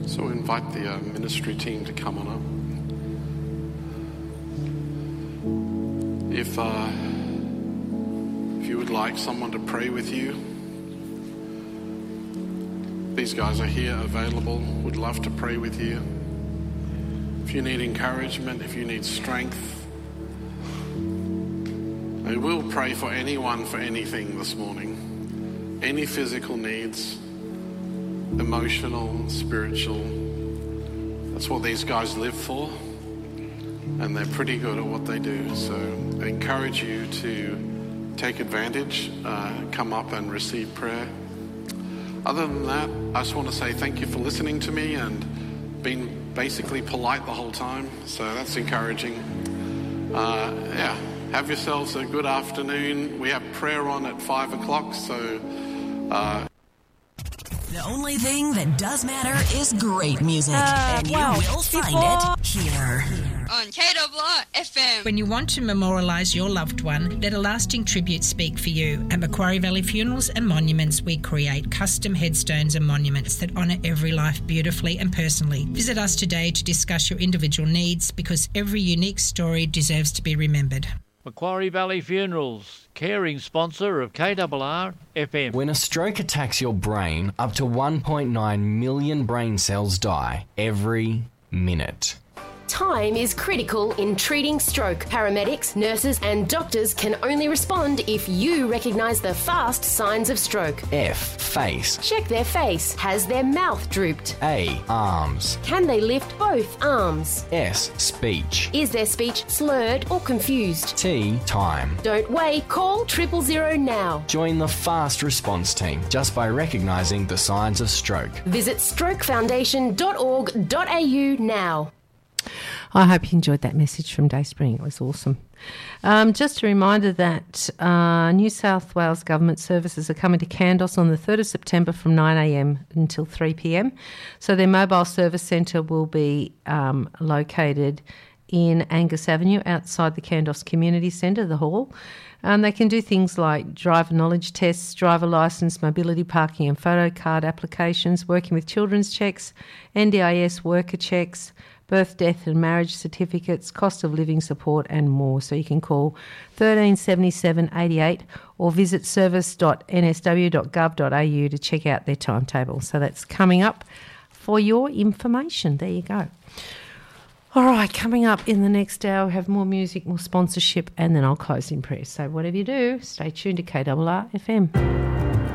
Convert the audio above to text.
So invite the ministry team to come on up. If you would like someone to pray with you, these guys are here available, would love to pray with you. If you need encouragement, if you need strength, I will pray for anyone for anything this morning. Any physical needs, emotional, spiritual. That's what these guys live for, and they're pretty good at what they do. So I encourage you to take advantage, come up and receive prayer. Other than that, I just want to say thank you for listening to me and being basically polite the whole time. So that's encouraging. Have yourselves a good afternoon. We have prayer on at 5 o'clock, so... The only thing that does matter is great music, and you will find it here. On KWR FM. When you want to memorialise your loved one, let a lasting tribute speak for you. At Macquarie Valley Funerals and Monuments, we create custom headstones and monuments that honour every life beautifully and personally. Visit us today to discuss your individual needs, because every unique story deserves to be remembered. Macquarie Valley Funerals, caring sponsor of KRR FM. When a stroke attacks your brain, up to 1.9 million brain cells die every minute. Time is critical in treating stroke. Paramedics, nurses and doctors can only respond if you recognise the fast signs of stroke. F. Face. Check their face. Has their mouth drooped? A. Arms. Can they lift both arms? S. Speech. Is their speech slurred or confused? T. Time. Don't wait. Call 000 now. Join the fast response team just by recognising the signs of stroke. Visit strokefoundation.org.au now. I hope you enjoyed that message from Dayspring. It was awesome. Just a reminder that New South Wales Government services are coming to Kandos on the 3rd of September from 9 a.m. until 3 p.m. So their mobile service centre will be located in Angus Avenue outside the Kandos Community Centre, the hall. They can do things like driver knowledge tests, driver licence, mobility parking and photo card applications, working with children's checks, NDIS worker checks, birth, death and marriage certificates, cost of living support and more. So you can call 1377 88 or visit service.nsw.gov.au to check out their timetable. So that's coming up for your information. There you go. All right, coming up in the next hour, we have more music, more sponsorship, and then I'll close in prayer. So whatever you do, stay tuned to KRR FM.